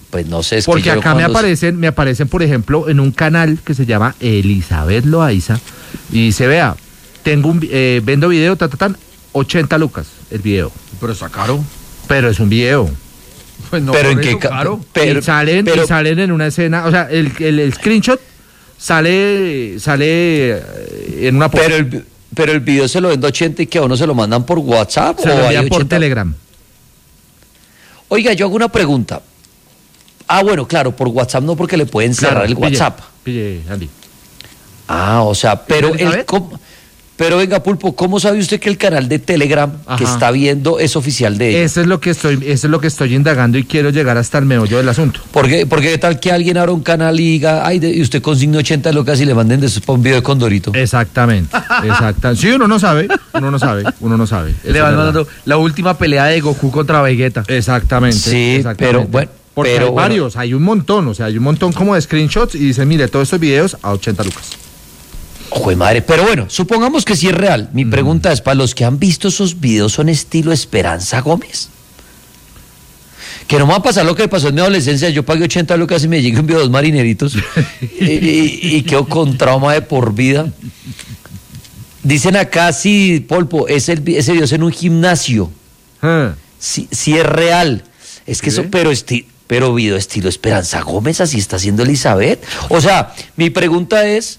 Pues no sé, es Porque que yo acá me aparecen, por ejemplo, en un canal que se llama Elizabeth Loaiza, y se vea, vendo video, 80 lucas el video. Pero está caro. Pero es un video. Pues no, pero en eso, qué caro. Y salen en una escena, o sea, el screenshot sale en una pero el video se lo vende 80 y que a uno se lo mandan por WhatsApp se lo o envía hay por 80. Telegram. Oiga, yo hago una pregunta. Bueno, claro, por WhatsApp no, porque le pueden cerrar el WhatsApp. Pille, Andy. O sea, pero ¿Elizabeth? pero venga, Pulpo, ¿cómo sabe usted que el canal de Telegram que Ajá. está viendo es oficial de ella? Eso es lo que estoy indagando y quiero llegar hasta el meollo del asunto. Porque qué tal que alguien abra un canal y diga, y usted consigne 80 lucas y le manden de un video de Condorito. Exactamente. Sí, uno no sabe. Le van Eso es verdad. mandando la última pelea de Goku contra Vegeta. Exactamente. Sí, exactamente. pero bueno. Porque hay varios, hay un montón como de screenshots y dice, mire, todos estos videos a 80 lucas. Joder, madre, pero bueno, supongamos que sí es real. Mi pregunta es, para los que han visto esos videos, ¿son estilo Esperanza Gómez? Que no me va a pasar lo que pasó en mi adolescencia. Yo pagué 80 lucas y me llegué un video de 2 marineritos y quedo con trauma de por vida. Dicen acá, sí, Polpo, ese video es en un gimnasio. Sí es real. Es que ¿Sí? eso, pero video estilo Esperanza Gómez, así está haciendo Elizabeth. O sea, mi pregunta es,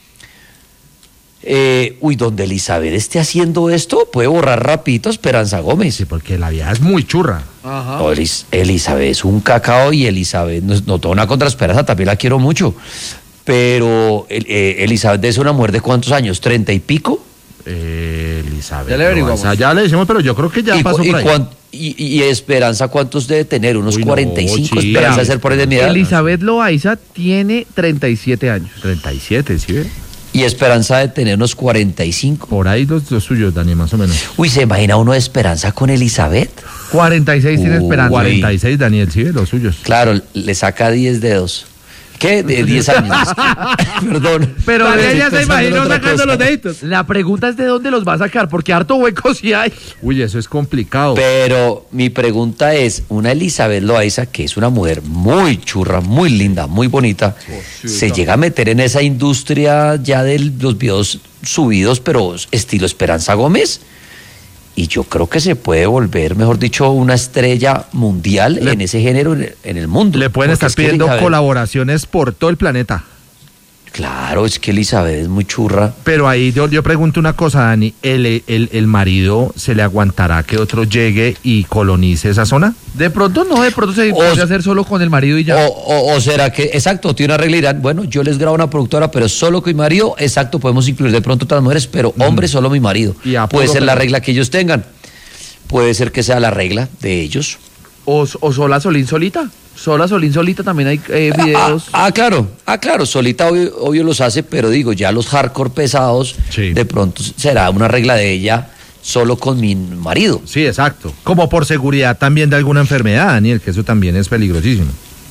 donde Elizabeth esté haciendo esto, puede borrar rapidito a Esperanza Gómez. Sí, porque la vieja es muy churra. Ajá. No, Elizabeth es un cacao y Elizabeth, no tengo nada contra Esperanza, también la quiero mucho. Pero Elizabeth es una mujer de ¿cuántos años? ¿30 y pico? Elizabeth. Ya le averiguamos. O sea, ya le decimos, pero yo creo que ya pasó por ahí. Y Esperanza, ¿cuántos debe tener? ¿Unos Uy, no, 45? sí. Esperanza de ser por ahí de mi edad. Elizabeth Loaiza tiene 37 años. 37, ¿sí ve? Y Esperanza de tener unos 45. Por ahí los suyos, Dani, más o menos. Uy, ¿se imagina uno de Esperanza con Elizabeth? 46 tiene Esperanza. 46, Daniel, sí ve, los suyos. Claro, le saca 10 dedos. ¿Qué? De 10 años. Perdón. Pero ella se imaginó sacando los deditos. La pregunta es de dónde los va a sacar, porque harto hueco sí hay. Uy, eso es complicado. Pero mi pregunta es, una Elizabeth Loaiza, que es una mujer muy churra, muy linda, muy bonita, se llega a meter en esa industria ya de los videos subidos, pero estilo Esperanza Gómez, y yo creo que se puede volver, mejor dicho, una estrella mundial en ese género en el mundo. Le pueden Porque estar es que pidiendo Elizabeth- colaboraciones por todo el planeta. Claro, es que Elizabeth es muy churra. Pero ahí yo pregunto una cosa, Dani, ¿el marido se le aguantará que otro llegue y colonice esa zona? De pronto no, de pronto se puede hacer solo con el marido y ya. O será que, exacto, tiene una regla y dirán, bueno, yo les grabo una productora, pero solo con mi marido, exacto, podemos incluir de pronto otras mujeres, pero hombre, solo mi marido. Y a Puede puro ser la pelo. regla que ellos tengan. Puede ser que sea la regla de ellos. O sola Solín solita. Sola Solín solita también hay videos. Claro, solita obvio los hace, pero digo, ya los hardcore pesados, Sí. de pronto será una regla de ella solo con mi marido. Sí, exacto. Como por seguridad también de alguna enfermedad, Daniel, que eso también es peligrosísimo.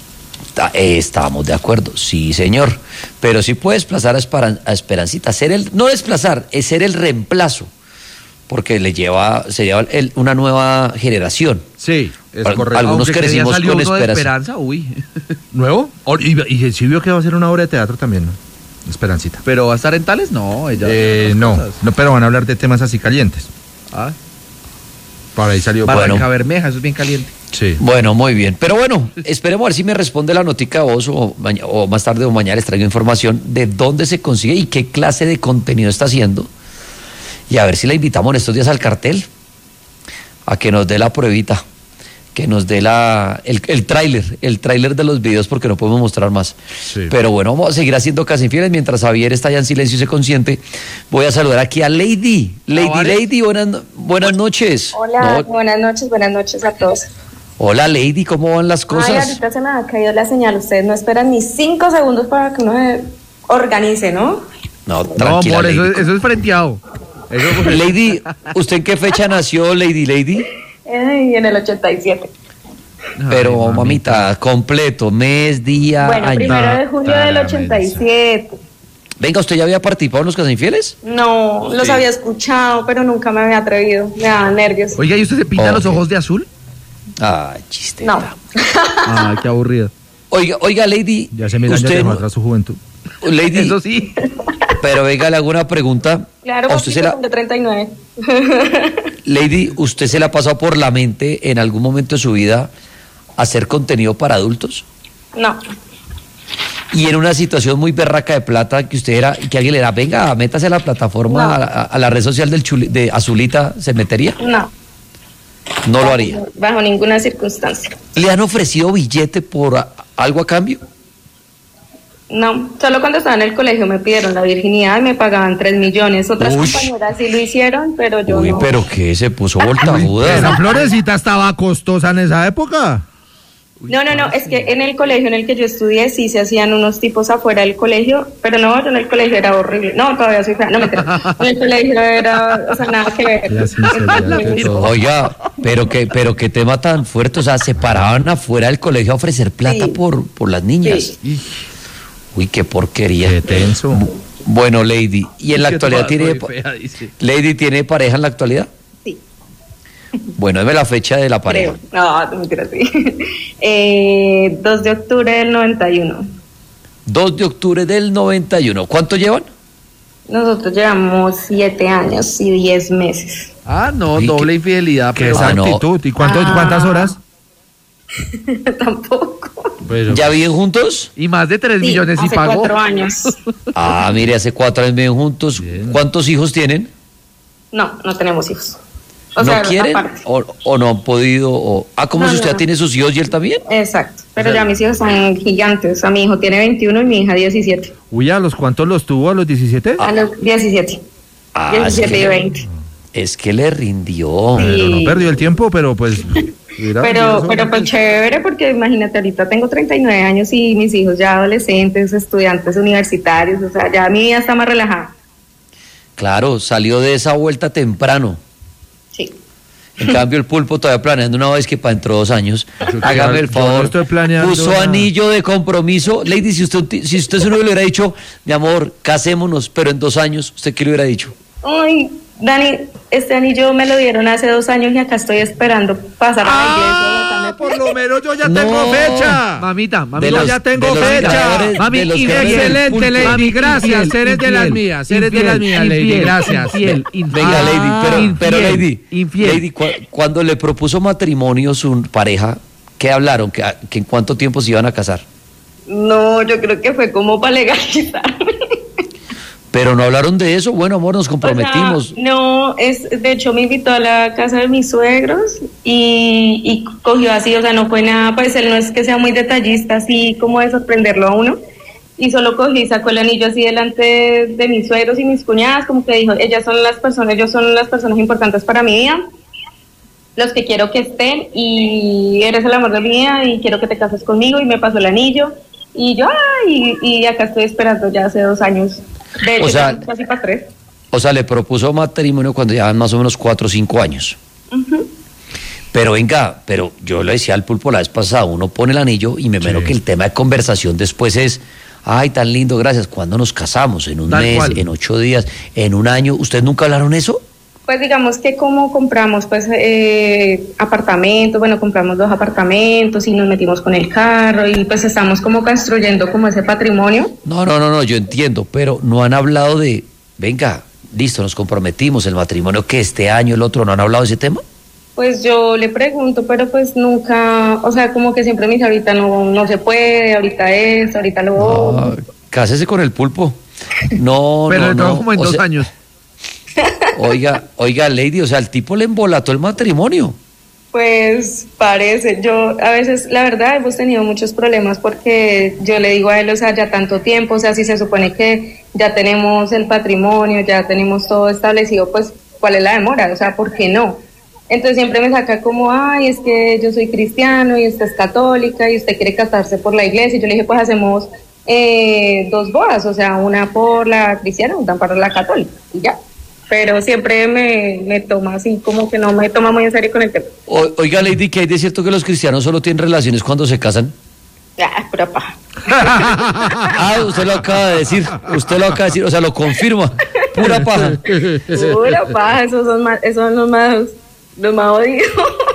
Estamos de acuerdo, sí, señor. Pero sí puede desplazar a Esperancita. No desplazar, es ser el reemplazo. Porque se lleva una nueva generación. Sí, es Al- correcto. algunos Aunque que ya crecimos salió con uno de Esperanza. Esperanza, uy. ¿Nuevo? Y sí vio que va a ser una obra de teatro también, ¿no? Esperancita. Pero va a estar en Tales, no, ella. No, pero van a hablar de temas así calientes. Ah, Por ahí salió. Barranca Bermeja, eso es bien caliente. Sí. Bueno, muy bien. Pero bueno, esperemos a ver si me responde la notica a vos o más tarde o mañana les traigo información de dónde se consigue y qué clase de contenido está haciendo. Y a ver si la invitamos en estos días al cartel a que nos dé la pruebita, que nos dé el tráiler de los videos porque no podemos mostrar más. Sí. Pero bueno, vamos a seguir haciendo Casi Infieles mientras Javier está ya en silencio y se consiente. Voy a saludar aquí a Lady. Lady, buenas noches. Hola, No, buenas noches a todos. hola Lady, ¿cómo van las Ay, cosas? ahorita se me ha caído la señal. Ustedes no esperan ni 5 segundos para que uno se organice, ¿no? No, No, tranquila, amor, Lady. eso es frenteado. Lady, ¿usted en qué fecha nació, Lady? En el 87. Pero, mamita, completo, mes, día, Bueno, año. 1 de junio del 87. Venga, ¿usted ya había participado en los Casi Infieles? No, los había escuchado, pero nunca me había atrevido. Me daban nervios. Oiga, ¿y usted se pinta Ok. los ojos de azul? Ay, chiste. No. Ay, qué aburrido. Oiga, Lady, Ya se me daña usted, dejó atrás su juventud. Lady, Eso sí. pero venga, le hago una pregunta. Claro, ¿A usted se la, de 39. Lady, ¿usted se le ha pasado por la mente en algún momento de su vida hacer contenido para adultos? No. Y en una situación muy berraca de plata que usted era, que alguien le da, venga, métase a la plataforma, No. a la red social de Azulita, ¿se metería? No. No lo haría. Bajo ninguna circunstancia. ¿Le han ofrecido billete por algo a cambio? No, solo cuando estaba en el colegio me pidieron la virginidad y me pagaban 3 millones. Otras Uy. compañeras sí lo hicieron, pero yo Uy, no. pero ¿qué? Se puso Esa voltajuda. florecita estaba costosa en esa época. No, es que en el colegio en el que yo estudié sí se hacían unos tipos afuera del colegio, pero no, yo en el colegio era horrible. No, todavía soy fea, no me En el colegio era, o sea, nada que ver. La sinceridad de todo. Oiga, pero qué tema tan fuerte. O sea, se paraban afuera del colegio a ofrecer plata Sí. por las niñas. Sí. Uy, qué porquería. Qué tenso. Bueno, Lady, ¿y en la Qué actualidad toda tiene, muy fea, dice. Lady tiene pareja en la actualidad? Sí. Bueno, deme la fecha de la pareja. Creo. No, no mentira, sí. 2 de octubre del 91. 2 de octubre del 91. ¿Cuánto llevan? Nosotros llevamos 7 años y 10 meses. Ah, no, Uy, doble infidelidad. Qué Pero Ah, no. exactitud. ¿Y cuántas horas? Tampoco. Pero, ¿Ya viven juntos? Y más de 3 Sí, millones y hace pagó. 4 años. Ah, mire, hace 4 años viven juntos. Bien. ¿Cuántos hijos tienen? No tenemos hijos. ¿No quieren aparte. o no han podido? ¿Cómo No, si usted no. tiene sus hijos y él también? Exacto. Pero O sea, ya mis hijos son gigantes. O sea, mi hijo tiene 21 y mi hija 17. uy, ¿a los cuántos los tuvo? ¿A los 17? A los 17. Ah, 17 y es que- 20. Es que le rindió. Sí. Pero no perdió el tiempo, pero pues... Pero pues chévere, porque imagínate, ahorita tengo 39 años y mis hijos ya adolescentes, estudiantes universitarios, o sea, ya mi vida está más relajada. Claro, salió de esa vuelta temprano. Sí. En cambio, el pulpo todavía planeando una vez que para dentro de 2 años. Hágame el yo no favor. estoy planeando Puso nada. anillo de compromiso. Lady, si usted se lo hubiera dicho, mi amor, casémonos, pero en 2 años, ¿usted qué le hubiera dicho? Ay, Dani, este anillo me lo dieron hace 2 años y acá estoy esperando pasar a la iglesia. Por lo menos yo ya No. tengo fecha. Mamita, De Yo los- ya tengo de los fecha. creadores- Mami, de los y creadores del Excelente, pulpo. Lady, gracias. Eres de las mías, eres de las mías, Lady, gracias. Infiel, Venga, Lady, pero Lady, infiel. Lady, cuando le propuso matrimonio su pareja, ¿qué hablaron? ¿Que en cuánto tiempo se iban a casar? No, yo creo que fue como para legalizarme. Pero no hablaron de eso. Bueno, amor, nos comprometimos. O sea, no, de hecho me invitó a la casa de mis suegros y cogió así, o sea, no fue nada, pues él no es que sea muy detallista, así como de sorprenderlo a uno. Y solo cogí y sacó el anillo así delante de mis suegros y mis cuñadas, como que dijo, ellos son las personas importantes para mi vida, los que quiero que estén, y eres el amor de mi vida y quiero que te cases conmigo, y me pasó el anillo. Y yo, y acá estoy esperando ya hace 2 años. De hecho, O sea, ya casi para 3. O sea, le propuso matrimonio cuando llevaban más o menos 4 o 5 años. Pero venga, pero yo le decía al pulpo la vez pasada, uno pone el anillo y me imagino Sí. que el tema de conversación después es, ay, tan lindo, gracias, ¿cuándo nos casamos? ¿En un Tal mes? cual. ¿En 8 días? ¿En un año? ¿Ustedes nunca hablaron eso? Pues digamos que como compramos pues apartamentos, bueno, compramos 2 apartamentos y nos metimos con el carro y pues estamos como construyendo como ese patrimonio. No, yo entiendo, pero no han hablado de, venga, listo, nos comprometimos, el matrimonio que este año, el otro, ¿no han hablado de ese tema? Pues yo le pregunto, pero pues nunca, o sea, como que siempre me dice, ahorita no se puede, ahorita esto, ahorita lo otro. No, cásese con el pulpo. No, Pero no, de no. todo como en O 2 sea, años. Oiga, Lady, o sea, el tipo le embolató el matrimonio. Pues parece, yo a veces, la verdad, hemos tenido muchos problemas porque yo le digo a él, o sea, ya tanto tiempo, o sea, si se supone que ya tenemos el patrimonio, ya tenemos todo establecido, pues, ¿cuál es la demora? O sea, ¿por qué no? Entonces siempre me saca como, ay, es que yo soy cristiano y usted es católica y usted quiere casarse por la iglesia. Y yo le dije, pues hacemos 2 bodas, o sea, una por la cristiana y una para la católica, y ya. Pero siempre me toma así, como que no me toma muy en serio con el tema. Oiga, Lady, ¿qué hay de cierto que los cristianos solo tienen relaciones cuando se casan? Ah, pura paja. Ah, usted lo acaba de decir, o sea, lo confirma. Pura paja. Pura paja, esos son los más odios.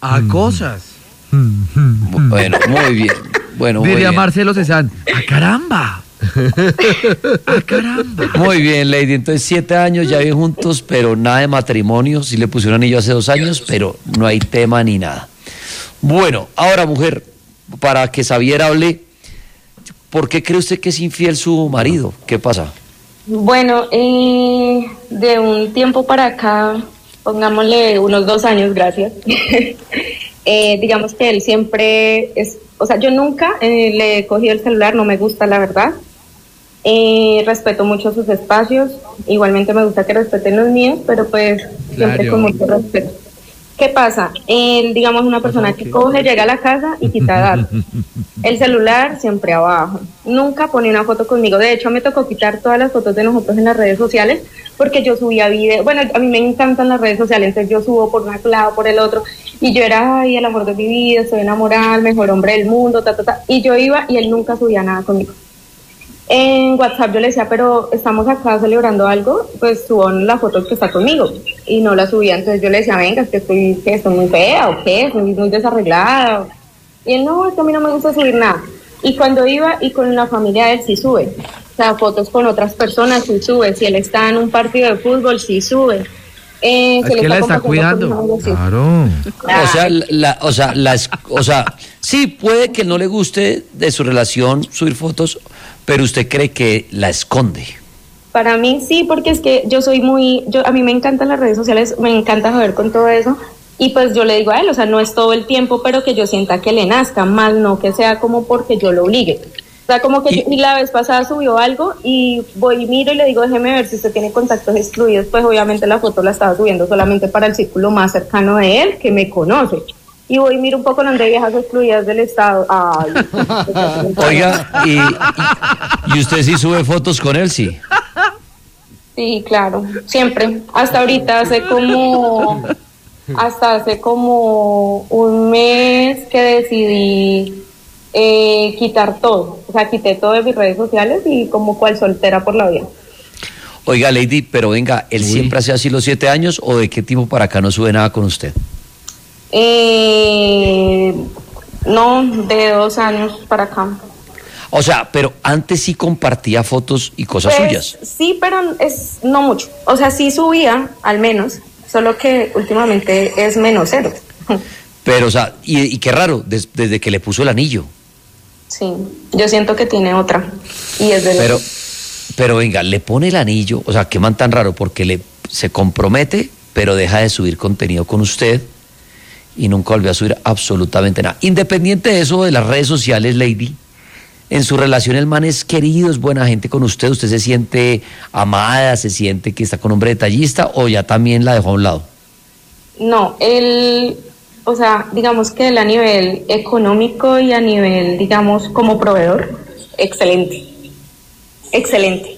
A cosas. Bueno, muy bien. Bueno, muy Diría bien. Marcelo Cezanne, ¡ah, caramba! ¡Ah, caramba! Muy bien, Lady. Entonces, 7 años ya viven juntos, pero nada de matrimonio. Sí le pusieron anillo hace 2 años, pero no hay tema ni nada. Bueno, ahora, mujer, para que Xavier hable, ¿por qué cree usted que es infiel su marido? ¿Qué pasa? Bueno, de un tiempo para acá, pongámosle unos 2 años, gracias. Digamos que él siempre es, o sea, yo nunca le he cogido el celular, no me gusta la verdad. Respeto mucho sus espacios, igualmente me gusta que respeten los míos, pero pues siempre Claro. con mucho respeto. ¿Qué pasa? Él, digamos, una persona que coge, llega a la casa y quita datos. El celular siempre abajo. Nunca pone una foto conmigo. De hecho, me tocó quitar todas las fotos de nosotros en las redes sociales porque yo subía video. Bueno, a mí me encantan las redes sociales, entonces yo subo por un lado, por el otro. Y yo era, ay, el amor de mi vida, estoy enamorada, el mejor hombre del mundo, ta, ta, ta. Y yo iba y él nunca subía nada conmigo. En WhatsApp yo le decía, pero estamos acá celebrando algo, pues subo la foto que está conmigo, y no la subía. Entonces yo le decía, venga, es que estoy muy fea, o qué, estoy muy desarreglada. Y él, no, es que a mí no me gusta subir nada. Y cuando iba, y con la familia de él sí sube, o sea, fotos con otras personas sí sube, si él está en un partido de fútbol sí sube. Es que la está cuidando. Claro. O sea, sí puede que no le guste de su relación subir fotos, pero usted cree que la esconde. Para mí sí, porque es que yo soy a mí me encantan las redes sociales, me encanta joder con todo eso, y pues yo le digo a él, o sea, no es todo el tiempo, pero que yo sienta que le nazca, más no que sea como porque yo lo obligue. O sea, como que y la vez pasada subió algo y voy y miro y le digo, déjeme ver si usted tiene contactos excluidos, pues obviamente la foto la estaba subiendo solamente para el círculo más cercano de él, que me conoce. Y voy y miro un poco donde hay viejas excluidas del estado. Ay. Oiga, y usted sí sube fotos con él, sí. Sí, claro, siempre. Hasta ahorita, hasta hace como un mes que decidí quitar todo. O sea, quité todo de mis redes sociales y como cual soltera por la vida. Oiga, Lady, pero venga, ¿él siempre hace así los 7 años o de qué tiempo para acá no sube nada con usted? No, de 2 años para acá. O sea, pero antes sí compartía fotos y cosas Pues, suyas. sí, pero no mucho. O sea, sí subía, al menos, solo que últimamente es menosero. Pero, o sea, y qué raro, desde que le puso el anillo. Sí, yo siento que tiene otra. Y es de Pero venga, le pone el anillo, o sea, qué man tan raro, porque se compromete, pero deja de subir contenido con usted y nunca volvió a subir absolutamente nada. Independiente de eso, de las redes sociales, Lady, en su relación el man es querido, es buena gente con usted se siente amada, se siente que está con un hombre detallista, o ya también la dejó a un lado. No, o sea, digamos que él a nivel económico y a nivel, digamos, como proveedor, excelente. Excelente.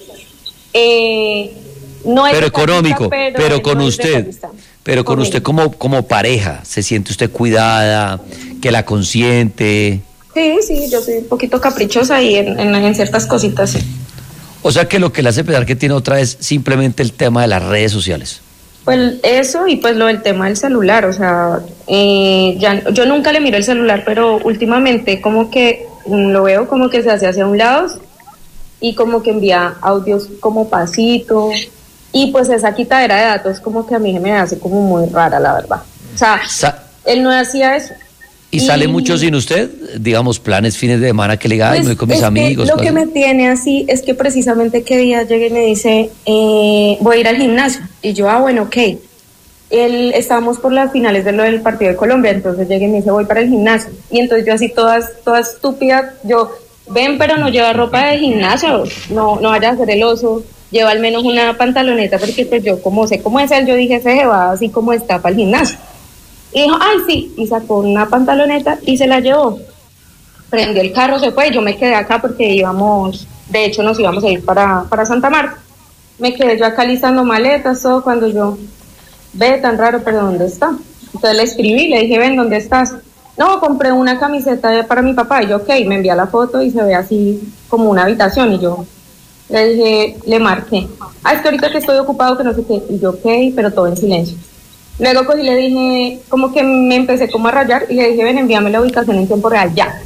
No es Pero detallista, económico, pero con no es usted, detallista. pero con usted como pareja, ¿se siente usted cuidada, que la consiente? Sí, yo soy un poquito caprichosa y en ciertas cositas, sí. O sea que lo que le hace pensar que tiene otra es simplemente el tema de las redes sociales. Pues eso y pues lo del tema del celular, o sea, yo nunca le miro el celular, pero últimamente como que lo veo como que se hace hacia un lado y como que envía audios como pasito y pues esa quitadera de datos como que a mí me hace como muy rara, la verdad. O sea, él no hacía eso. ¿Y sale mucho sin usted? Digamos, planes, fines de semana que le diga, ay, me voy con mis amigos. Lo que me tiene así es que precisamente que día llegué y me dice, voy a ir al gimnasio. Y yo, bueno, ok. Estábamos por las finales de lo del partido de Colombia, entonces llegué y me dice, voy para el gimnasio. Y entonces yo así toda estúpida, ven, pero no lleva ropa de gimnasio, no vaya a hacer el oso, lleva al menos una pantaloneta, porque pues yo como sé cómo es él, yo dije, se va así como está para el gimnasio. Y dijo, ay, sí, y sacó una pantaloneta y se la llevó. Prendió el carro, se fue, yo me quedé acá porque de hecho nos íbamos a ir para Santa Marta. Me quedé yo acá listando maletas, todo, cuando yo, ve, tan raro, pero ¿dónde está? Entonces le escribí, le dije, ven, ¿dónde estás? No, compré una camiseta para mi papá, y yo, ok, me envía la foto y se ve así como una habitación, y yo le dije, le marqué, es que ahorita que estoy ocupado, que no sé qué, y yo, ok, pero todo en silencio. Luego cogí y le dije, como que me empecé como a rayar y le dije, ven, envíame la ubicación en tiempo real, ya.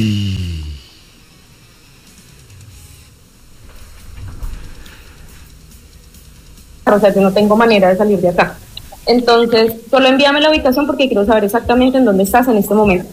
O sea, yo no tengo manera de salir de acá. Entonces, solo envíame la ubicación porque quiero saber exactamente en dónde estás en este momento.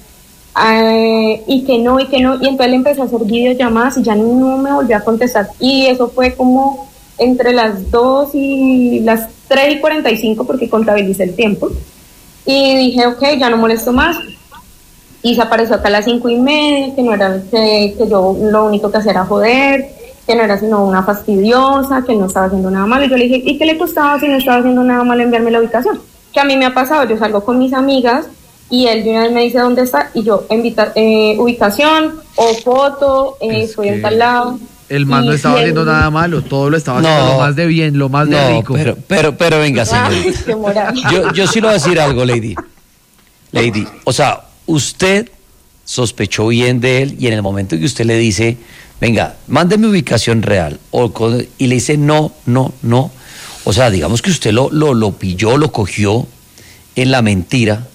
Y que no, y entonces le empecé a hacer videollamadas y ya no me volvió a contestar. Y eso fue como entre las 2 y las 3:45 porque contabilicé el tiempo. Y dije, ok, ya no molesto más. Y se apareció acá a las 5:30, que no era, que yo lo único que hacía era joder, que no era sino una fastidiosa, que no estaba haciendo nada malo. Y yo le dije, ¿y qué le costaba si no estaba haciendo nada malo enviarme la ubicación? Que a mí me ha pasado, yo salgo con mis amigas y él de una vez me dice dónde está y yo ubicación o foto, estoy en tal lado. El man no estaba haciendo nada malo, todo lo estaba haciendo lo más de bien, lo más de rico. Pero venga, señor. Qué moral. Yo sí le voy a decir algo, Lady. Lady, o sea, usted sospechó bien de él y en el momento que usted le dice, venga, mándeme ubicación real, y le dice no, o sea, digamos que usted lo pilló, lo cogió en la mentira,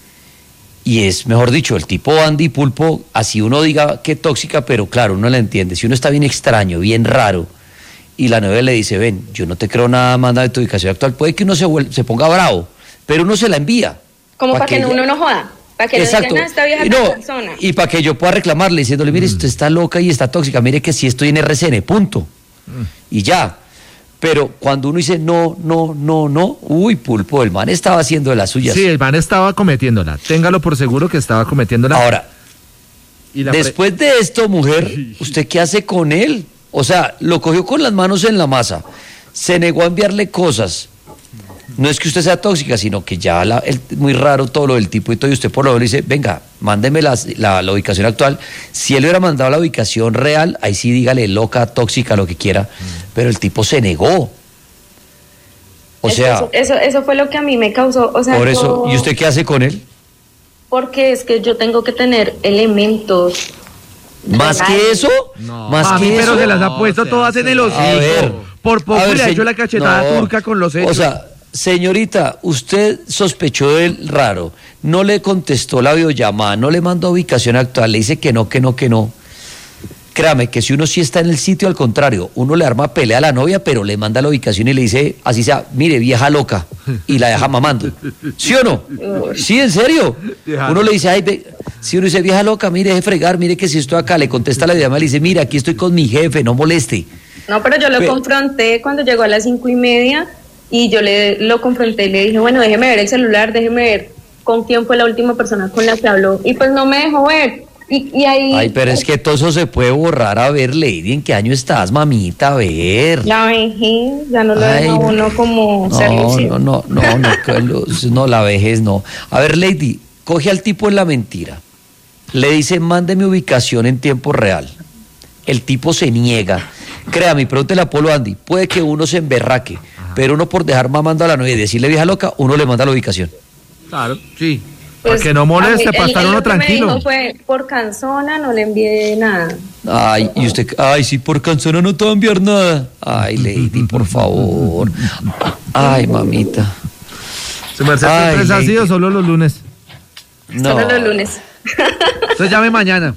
y es, mejor dicho, el tipo Andy Pulpo, así uno diga que tóxica, pero claro, uno la entiende, si uno está bien extraño, bien raro, y la novia le dice, ven, yo no te creo nada, mándame tu ubicación actual, puede que uno se ponga bravo, pero uno se la envía. Como para que uno no joda. Para que exacto. No digan, esta vieja persona. Y para que yo pueda reclamarle diciéndole, mire, usted está loca y está tóxica, mire que sí estoy en RCN, punto. Y ya. Pero cuando uno dice no, uy, Pulpo, el man estaba haciendo de las suyas. Sí, el man estaba cometiéndola. Téngalo por seguro que estaba cometiéndola. Ahora, después de esto, mujer, ¿usted qué hace con él? O sea, lo cogió con las manos en la masa, se negó a enviarle cosas. No es que usted sea tóxica, sino que ya muy raro todo lo del tipo y todo, y usted por lo menos dice, venga, mándeme la ubicación actual. Si él hubiera mandado la ubicación real, ahí sí dígale loca, tóxica, lo que quiera, pero el tipo se negó. O sea... Eso fue lo que a mí me causó, o sea... Por eso, ¿y usted qué hace con él? Porque es que yo tengo que tener elementos... ¿Más que eso? No, ¿Más que pero eso? se las ha puesto todas en el hocico. A ver, por poco le ha hecho la cachetada turca con los hechos. O sea, señorita, usted sospechó del raro, no le contestó la videollamada, no le mandó ubicación actual, le dice que no. Créame que si uno sí está en el sitio, al contrario, uno le arma pelea a la novia, pero le manda la ubicación y le dice, así sea, mire, vieja loca, y la deja mamando. ¿Sí o no? Sí, en serio. Uno le dice, si uno dice, vieja loca, mire, deje fregar, mire que si estoy acá, le contesta la videollamada, le dice, mira, aquí estoy con mi jefe, no moleste. No, pero yo lo confronté cuando llegó a las 5:30 y yo lo confronté y le dije, bueno, déjeme ver el celular, déjeme ver con quién fue la última persona con la que habló, y pues no me dejó ver. Y ahí... Ay, pero es que todo eso se puede borrar. A ver, Lady, ¿en qué año estás, mamita? A ver. La vejez, ya no lo deja uno como serio. No, la vejez no. A ver, Lady, coge al tipo en la mentira. Le dice, mándeme ubicación en tiempo real. El tipo se niega. Créame, pregúntele a Polo Andy. Puede que uno se emberraque, pero uno por dejar mamando a la novia y decirle vieja loca, uno le manda la ubicación. Claro, sí. Pues, para que no moleste, para estar uno tranquilo. Me dijo fue por canzona, no le envié nada. Ay, y usted, sí, por canzona no te va a enviar nada. Ay, Lady, por favor. Ay, mamita. ¿Se me hace siempre es así o solo los lunes? No. Solo los lunes. Entonces llame mañana.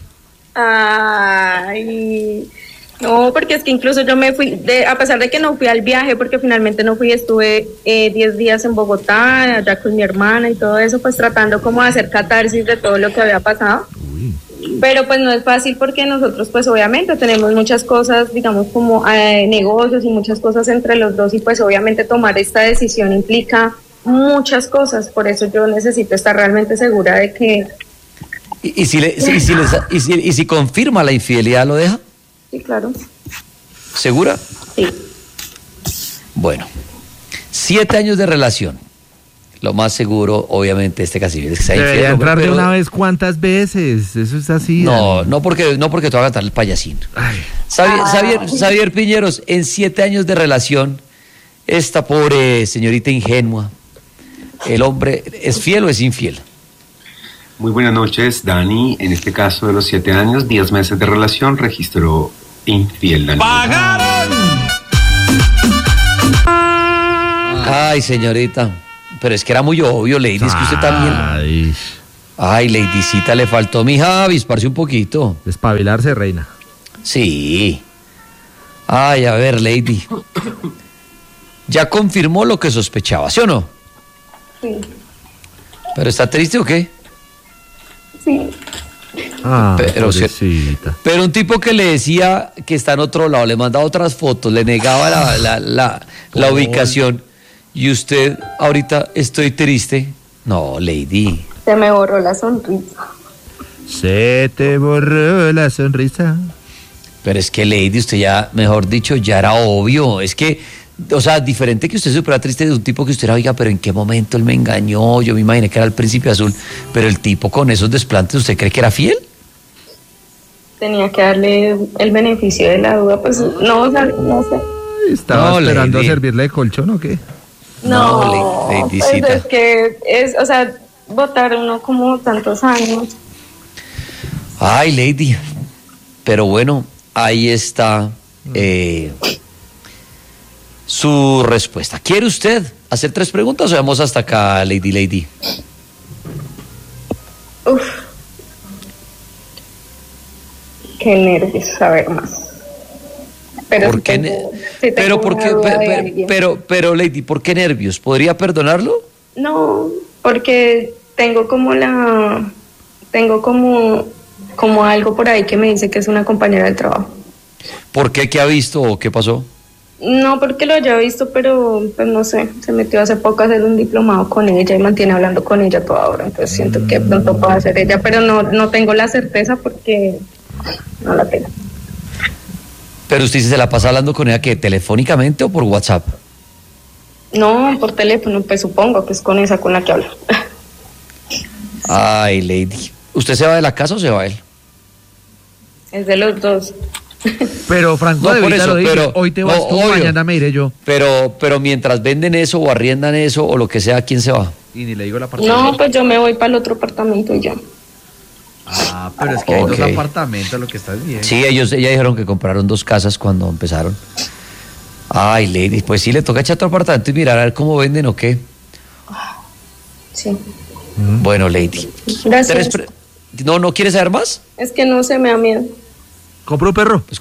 Ay, no, porque es que incluso yo me fui, a pesar de que no fui al viaje, porque finalmente no fui, estuve 10 días en Bogotá, allá con mi hermana y todo eso, pues tratando como de hacer catarsis de todo lo que había pasado. Pero pues no es fácil porque nosotros pues obviamente tenemos muchas cosas, digamos como negocios y muchas cosas entre los dos, y pues obviamente tomar esta decisión implica muchas cosas, por eso yo necesito estar realmente segura de que... ¿Y si confirma la infidelidad, lo deja? Sí, claro. ¿Segura? Sí. Bueno, 7 años de relación. Lo más seguro, obviamente, Casimiro es que sea infiel. Debería entrar de una vez cuántas veces. Eso es así. No porque te va a cantar el payasín. Xavier Piñeros, en 7 años de relación, esta pobre señorita ingenua, ¿el hombre es fiel o es infiel? Muy buenas noches, Dani. En este caso de los 7 años, 10 meses de relación, registró infiel, Dani. ¡Pagaron! Ay, señorita, pero es que era muy obvio, Lady, es que usted también. Ay, Ladycita, le faltó, mija, avisparse un poquito. Despabilarse, reina. Sí. Ay, a ver, Lady. Ya confirmó lo que sospechaba, ¿sí o no? Sí, ¿Pero está triste o qué? sí. Ah, Pero pero un tipo que le decía que está en otro lado, le mandaba otras fotos, le negaba la ubicación, y usted ahorita estoy triste. No, Lady. Se me borró la sonrisa. Se te borró la sonrisa. Pero es que, Lady, usted ya, mejor dicho, ya era obvio. Es que, o sea, diferente que usted se supiera triste de un tipo que usted era, oiga, pero ¿en qué momento él me engañó? Yo me imaginé que era el príncipe azul, pero el tipo con esos desplantes, ¿usted cree que era fiel? Tenía que darle el beneficio de la duda, pues no, o sea, no sé. ¿Estaba No, esperando Lady. servirle de colchón o qué? No, No, pues Ladycita. es que es, o sea, votar uno como tantos años. Ay, Lady. Pero bueno, ahí está su respuesta. ¿Quiere usted hacer 3 preguntas o vamos hasta acá, Lady? Uf. Qué nervios saber más. Pero ¿Por sí qué? tengo- sí tengo Pero ¿por una qué? duda de alguien. Pero Lady, ¿por qué nervios? ¿Podría perdonarlo? No, porque tengo como algo por ahí que me dice que es una compañera del trabajo. ¿Por qué? ¿Qué ha visto o qué pasó? No porque lo haya visto, pero pues no sé, se metió hace poco a hacer un diplomado con ella y mantiene hablando con ella toda hora, entonces siento que de pronto pueda ser ella, pero no tengo la certeza porque no la tengo. Pero usted se la pasa hablando con ella, ¿qué? ¿Telefónicamente o por WhatsApp? No, por teléfono, pues supongo que es con esa con la que hablo. Ay, Lady. ¿Usted se va de la casa o se va él? Es de los dos. Pero Franco No, de por Vita eso, lo dice, pero- hoy te vas no, tú, obvio. mañana me iré yo. Pero mientras venden eso o arriendan eso o lo que sea, ¿quién se va? Y ni le digo la parte. No, pues yo me voy para el otro apartamento y ya. Ah, pero es que hay Ok. 2 apartamentos, lo que estás bien. Sí, ella dijeron que compraron 2 casas cuando empezaron. Ay, Lady, pues sí, le toca echar otro apartamento y mirar a ver cómo venden o qué. Sí. Bueno, Lady. Gracias. ¿No quiere saber más? Es que no sé, me da miedo. ¿Compro un perro? Pues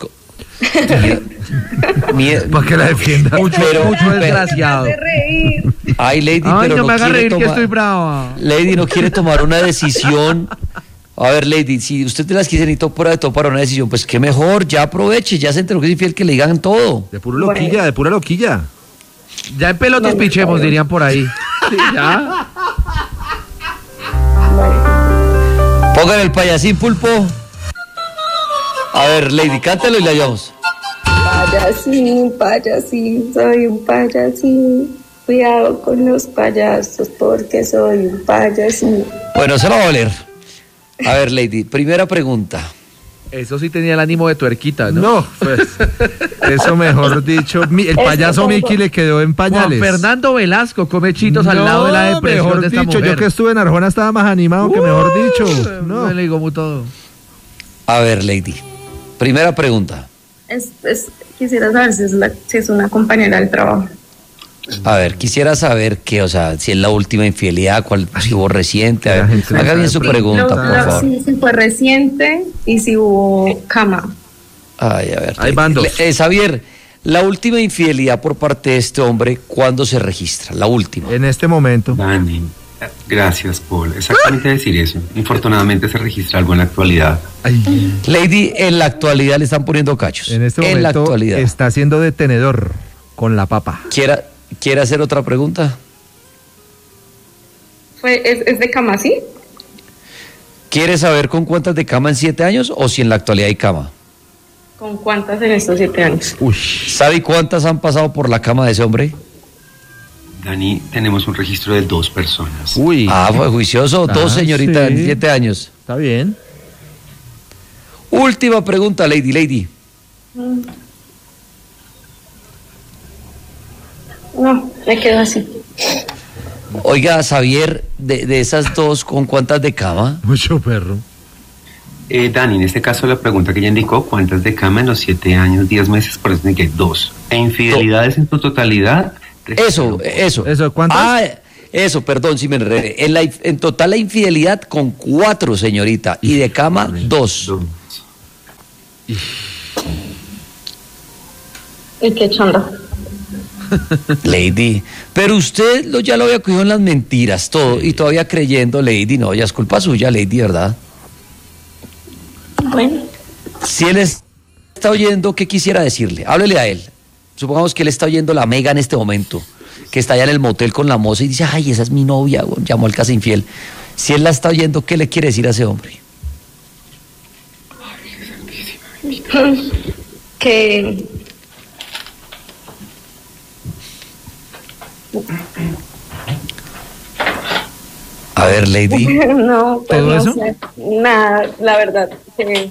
miedo. Para que la defienda. Mucho desgraciado. De reír. Ay, Lady, Ay, pero no me haga quiere reír que tomar- estoy brava. Lady no quiere tomar una decisión. A ver, Lady, si usted te las quiere necesito prueba de todo para una decisión, pues qué mejor, ya aproveche, ya se enteró que es infiel, que le digan todo. De puro loquilla, de pura loquilla. Ya en pelotas No, pichemos, no. dirían por ahí. Sí, ya. Pongan el payasín, Pulpo. A ver, Lady, cántalo y le ayudamos. Payasín, soy un payasín. Cuidado con los payasos porque soy un payasín. Bueno, se la va a oler. A ver, Lady, primera pregunta. Eso sí tenía el ánimo de tuerquita, ¿no? No, pues, eso mejor dicho, el payaso tengo- Mickey le quedó en pañales. Juan Fernando Velasco come chitos al lado de la depresión mejor de esta dicho, mujer. yo que estuve en Arjona estaba más animado que mejor dicho. No le digo muy todo. A ver, Lady, primera pregunta. Quisiera saber si es una compañera del trabajo. A ver, quisiera saber qué, o sea, si es la última infidelidad, si hubo reciente. A La ver, gente no haga bien sabe su pregunta, por favor. Si fue reciente y si hubo cama. Ay, a ver. Ahí van dos. Xavier, la última infidelidad por parte de este hombre, ¿cuándo se registra? La última. En este momento. Dani, gracias, Paul. Exactamente decir eso. Infortunadamente se registra algo en la actualidad. Lady, en la actualidad le están poniendo cachos. En este En la momento actualidad. está haciendo de tenedor con la papa. ¿Quiere hacer otra pregunta? ¿Es de cama, sí? ¿Quiere saber con cuántas de cama en 7 años o si en la actualidad hay cama? ¿Con cuántas en estos 7 años? Uy. ¿Sabe cuántas han pasado por la cama de ese hombre? Dani, tenemos un registro de 2 personas. Uy. Ah, fue juicioso. 2 señoritas sí. en 7 años. Está bien. Última pregunta, Lady. No, me quedo así. Oiga, Xavier, de esas 2, ¿con cuántas de cama? Mucho perro. Dani, en este caso la pregunta que ella indicó, ¿cuántas de cama en los 7 años, 10 meses? Por eso indiqué 2. E infidelidades en tu totalidad. Eso. ¿Eso, cuántas? Ah, Eso, perdón si me enredé. En total la infidelidad con 4, señorita. Y de cama, 2. Y qué chanda. Lady, pero usted ya lo había cogido en las mentiras, todo, y todavía creyendo, Lady, no, ya es culpa suya, Lady, ¿verdad? Bueno. Si él está oyendo, ¿qué quisiera decirle? Háblele a él. Supongamos que él está oyendo la Mega en este momento, que está allá en el motel con la moza y dice, ay, esa es mi novia, llamó al casa infiel. Si él la está oyendo, ¿qué le quiere decir a ese hombre? Que A ver, Lady. no, pues ¿Todo no eso? sé. Nada, la verdad, que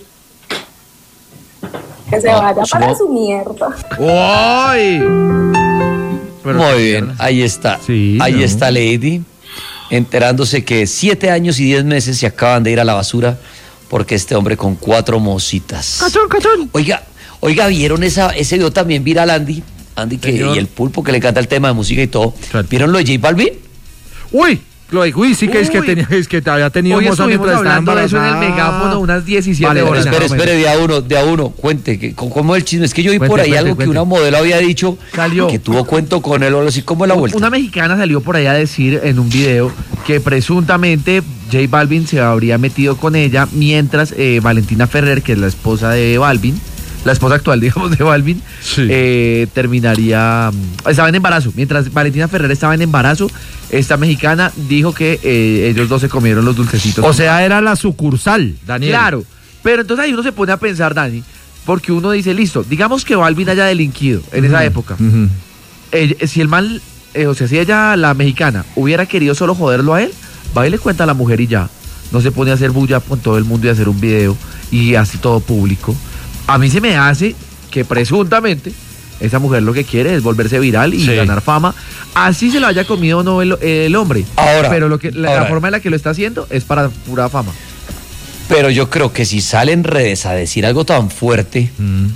se No, vaya para supongo- su mierda. ¡Ay! Pero Muy qué bien, mierda. ahí está. Sí, ahí ¿no? está Lady, enterándose que 7 años y 10 meses se acaban de ir a la basura porque este hombre con 4 mositas. ¡Cachón, cachón! Oiga, ¿vieron ese video también viral, Andy? Andy Señor. y el Pulpo, que le encanta el tema de música y todo. Claro. ¿Vieron lo de J Balvin? ¡Uy! Uy, sí que es que Uy. tenía, es que había tenido Hoy moza estuvimos mientras estaba hablando de eso en el embarazada. megáfono unas 17 Vale, horas. vale, Espere, de a uno, cuente, ¿cómo es el chisme? Es que yo vi por Cuente, ahí cuente, algo que cuente. una modelo había dicho Salió. que tuvo cuento con él o algo así, ¿cómo es la vuelta? Una mexicana salió por ahí a decir en un video que presuntamente J Balvin se habría metido con ella mientras Valentina Ferrer, que es la esposa de Balvin, la esposa actual, digamos, de Balvin, Sí. terminaría, estaba en embarazo. Mientras Valentina Ferrer estaba en embarazo, esta mexicana dijo que ellos dos se comieron los dulcecitos. O sea, era la sucursal, Daniel. Claro, pero entonces ahí uno se pone a pensar, Dani, porque uno dice, listo, digamos que Balvin haya delinquido en esa época. Ujú. Si el mal, o sea, si ella, la mexicana, hubiera querido solo joderlo a él, va y le cuenta a la mujer y ya. No se pone a hacer bulla con todo el mundo y hacer un video y así todo público. A mí se me hace que presuntamente esa mujer lo que quiere es volverse viral y Sí. ganar fama. Así se lo haya comido o no el hombre. Ahora, Pero la ahora. forma en la que lo está haciendo es para pura fama. Pero yo creo que si salen redes a decir algo tan fuerte, Mm.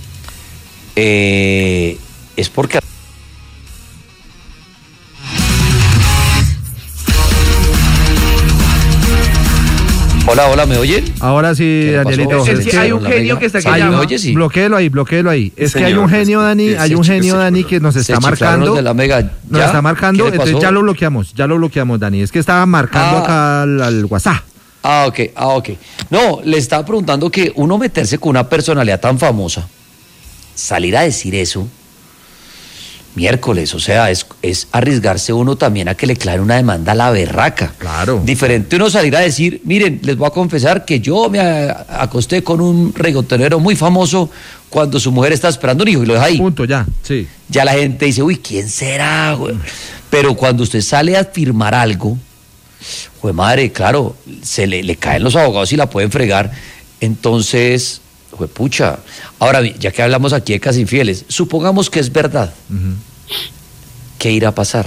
es porque... Hola, ¿me oyen? Ahora sí, ¿Qué le pasó? Danielito. Es que hay un genio que está que ¿Me llama. oye? Sí. Bloquéelo ahí. Es que hay Señor, un genio, Dani, sí, hay un sí, genio, sí, Dani, sí. que nos Se está chiflaron marcando. los de la Mega. Nos ¿Ya? está marcando, ¿Qué le entonces pasó? ya lo bloqueamos, Dani. Es que estaba marcando Ah. acá al WhatsApp. Ok. No, le estaba preguntando que uno meterse con una personalidad tan famosa, salir a decir eso, miércoles, o sea, es arriesgarse uno también a que le claven una demanda a la berraca. Claro. Diferente uno salir a decir, miren, les voy a confesar que yo me acosté con un reggaetonero muy famoso cuando su mujer está esperando un hijo y lo deja ahí. Punto, ya. Sí. Ya la gente dice, uy, ¿quién será, güey? Pero cuando usted sale a firmar algo, güey, madre, claro, le caen los abogados y la pueden fregar. Entonces, güey, pucha. Ahora, ya que hablamos aquí de Casi Infieles, supongamos que es verdad. ¿Qué irá a pasar?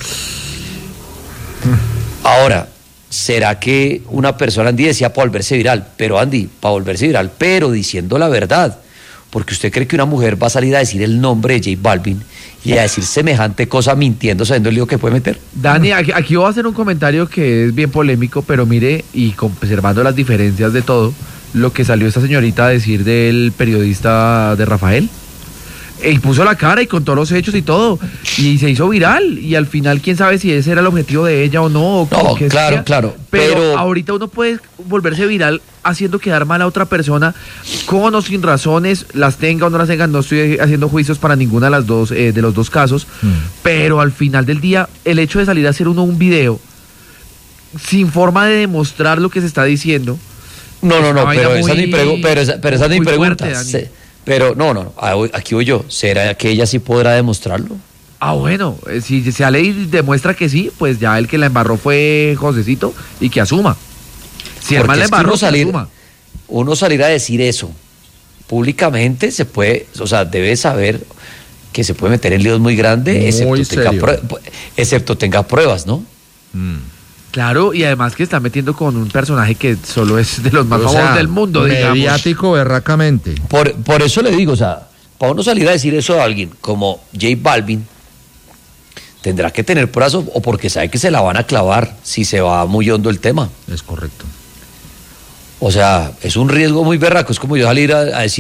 Ahora, ¿será que una persona, Andy decía para volverse viral, pero Andy, para volverse viral, pero diciendo la verdad? Porque usted cree que una mujer va a salir a decir el nombre de J Balvin y a decir semejante cosa mintiendo, sabiendo el lío que puede meter. Dani, aquí voy a hacer un comentario que es bien polémico, pero mire, y observando las diferencias de todo, lo que salió esta señorita a decir del periodista de Rafael. Y puso la cara y contó los hechos y todo, y se hizo viral, y al final quién sabe si ese era el objetivo de ella o no. No, qué claro, sea. claro, Pero pero- ahorita uno puede volverse viral haciendo quedar mal a otra persona, con o sin razones, las tenga o no las tenga. No estoy haciendo juicios para ninguna de las dos, de los dos casos, pero al final del día, el hecho de salir a hacer uno un video sin forma de demostrar lo que se está diciendo. No, una vaina pero esa es mi, muy- pero esa es mi muy pregunta. fuerte, Dani. Pero no, aquí voy yo. ¿Será que ella sí podrá demostrarlo? Ah, bueno, si se sale y demuestra que sí, pues ya el que la embarró fue Josecito y que asuma. Si el Porque mal la es que embarró, que asuma. uno salir a decir eso públicamente se puede, o sea, debe saber que se puede meter en líos muy grandes, Muy excepto tenga pruebas, ¿no? Claro, y además que está metiendo con un personaje que solo es de los más O famosos sea, del mundo, digamos. mediático berracamente. Por eso le digo, o sea, para uno salir a decir eso a alguien como J Balvin, tendrá que tener pruebas o porque sabe que se la van a clavar si se va muy hondo el tema. Es correcto. O sea, es un riesgo muy berraco, es como yo salir a decir